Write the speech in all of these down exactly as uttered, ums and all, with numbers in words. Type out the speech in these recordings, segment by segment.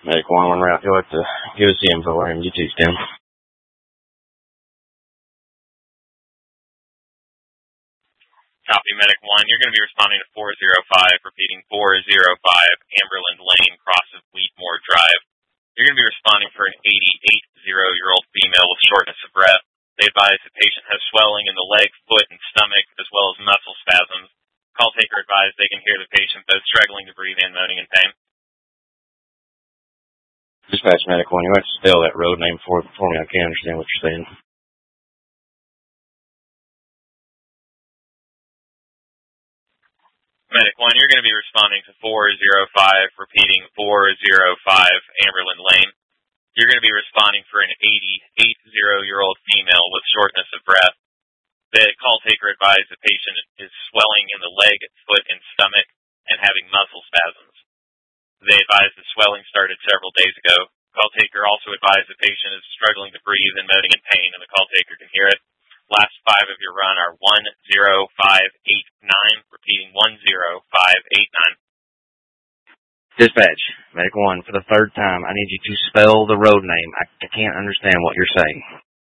Medic one, one route. You'll have to give us the info or M G T stem. Copy, Medic one. You're going to be responding to four zero five, repeating four zero five, Amberland Lane, cross of Wheatmore Drive. You're going to be responding for an eighty-eight-year-old female with shortness of breath. They advise the patient has swelling in the leg, foot, and stomach, as well as muscle spasms. Call taker advised they can hear the patient both struggling to breathe and moaning in pain. Dispatch Medic one, you have to spell that road name for, for me. I can't understand what you're saying. Medic one, you're going to be responding to four zero five, repeating four zero five, Amberland Lane. You're going to be responding for an eighty-eight-year-old female with shortness of breath. The call taker advised the patient is swelling in the leg, foot, and stomach and having muscle spasms. They advised the swelling started several days ago. Call taker also advised the patient is struggling to breathe and moaning in pain, and the call taker can hear it. Last five of your run are one zero five eight nine, repeating one zero five eight nine. Dispatch, Medic one, for the third time, I need you to spell the road name. I, I can't understand what you're saying.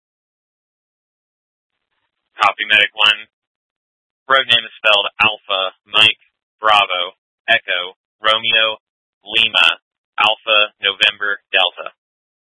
Copy, Medic one. Road name is spelled Alpha, Mike, Bravo, Echo, Romeo, Lima, Alpha, November,